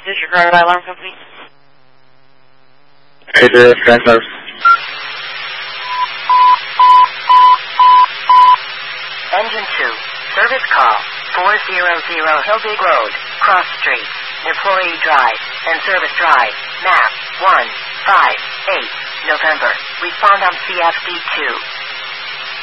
is your Coronavirus Alarm Company. Hey, there, transfer. Engine 2, service call, 400 Hillbig Road, Cross Street, Employee Drive, and Service Drive, map 158, November. Respond on CFD2.